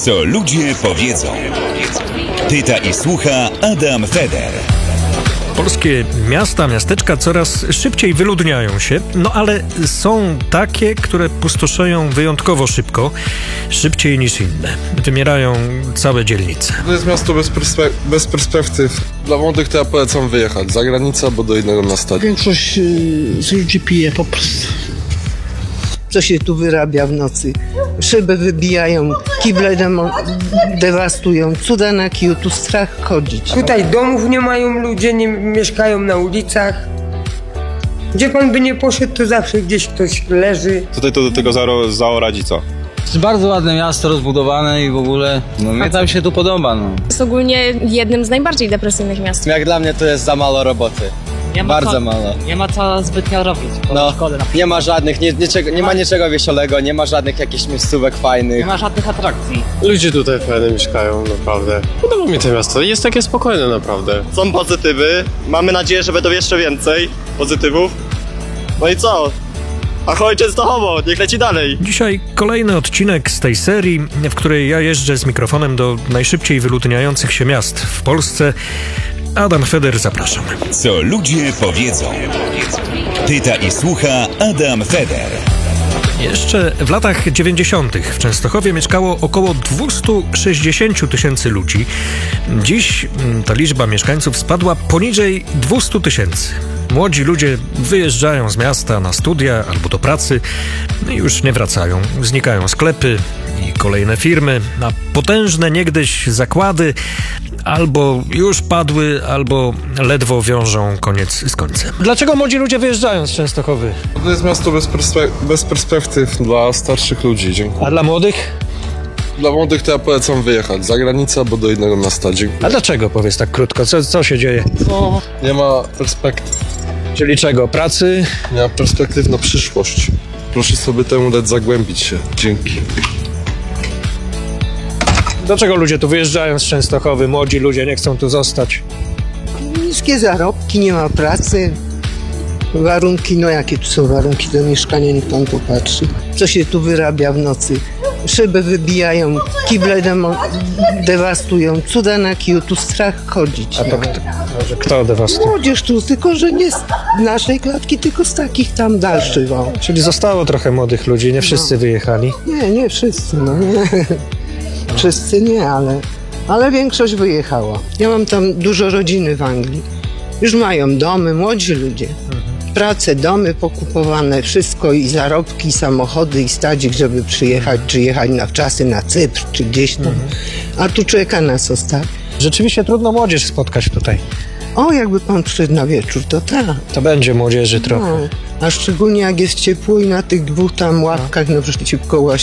Co ludzie powiedzą. Pyta i słucha Adam Feder. Polskie miasta, miasteczka coraz szybciej wyludniają się, no ale są takie, które pustoszeją wyjątkowo szybko, szybciej niż inne. Wymierają całe dzielnice. To jest miasto bez perspektyw. Dla młodych to ja polecam wyjechać za granicę albo do innego miasta. Większość z ludzi pije po prostu. Co się tu wyrabia w nocy? Szyby wybijają, kible dewastują, cuda na kiju, tu strach chodzić. Tutaj domów nie mają ludzie, nie mieszkają na ulicach. Gdzie pan by nie poszedł, to zawsze gdzieś ktoś leży. Tutaj to do tego zaorać i co? To jest bardzo ładne miasto, rozbudowane i w ogóle, mnie tam się tu podoba. Jest ogólnie jednym z najbardziej depresyjnych miast. Jak dla mnie to jest za mało roboty. Bardzo mało. Nie ma co zbytnio robić. Nie ma żadnych, nie ma niczego wiesiołego, nie ma żadnych jakichś miejscówek fajnych. Nie ma żadnych atrakcji. Ludzie tutaj fajnie mieszkają, naprawdę. Podoba mi to miasto, jest takie spokojne naprawdę. Są pozytywy, mamy nadzieję, że będą jeszcze więcej pozytywów. No i co? Ahoj Częstochowo, niech leci dalej. Dzisiaj kolejny odcinek z tej serii, w której ja jeżdżę z mikrofonem do najszybciej wyludniających się miast w Polsce. Adam Feder, zapraszam. Co ludzie powiedzą. Pyta i słucha Adam Feder. Jeszcze w latach 90. w Częstochowie mieszkało około 260 tysięcy ludzi. Dziś ta liczba mieszkańców spadła poniżej 200 tysięcy. Młodzi ludzie wyjeżdżają z miasta na studia albo do pracy i już nie wracają. Znikają sklepy i kolejne firmy, a potężne niegdyś zakłady albo już padły, albo ledwo wiążą koniec z końcem. Dlaczego młodzi ludzie wyjeżdżają z Częstochowy? To jest miasto bez perspektyw dla starszych ludzi. Dziękuję. A dla młodych? Dla młodych to ja polecam wyjechać za granicę albo do innego miasta. Dziękuję. A dlaczego, powiedz tak krótko? Co się dzieje? Nie ma perspektyw. Czyli czego? Pracy? Nie ma perspektyw na przyszłość. Proszę sobie temu dać zagłębić się. Dzięki. Dlaczego ludzie tu wyjeżdżają z Częstochowy? Młodzi ludzie nie chcą tu zostać. Niskie zarobki, nie ma pracy. Warunki, jakie tu są warunki do mieszkania, niech pan popatrzy. Co się tu wyrabia w nocy? Szyby wybijają, kible dewastują, cuda na kiju, tu strach chodzić. A to kto dewastuje? Młodzież tu, tylko że nie z naszej klatki, tylko z takich tam dalszych. Czyli zostało trochę młodych ludzi, nie wszyscy wyjechali? Nie wszyscy, nie. Wszyscy nie, ale większość wyjechała. Ja mam tam dużo rodziny w Anglii. Już mają domy, młodzi ludzie. Prace, domy pokupowane, wszystko i zarobki, i samochody, i stadzik, żeby przyjechać, czy jechać na wczasy na Cypr, czy gdzieś tam. A tu czeka nas ostatnio. Rzeczywiście trudno młodzież spotkać tutaj. Jakby pan przyszedł na wieczór, to tak. To będzie młodzieży trochę. A szczególnie jak jest ciepło i na tych dwóch tam ławkach naprzeciwko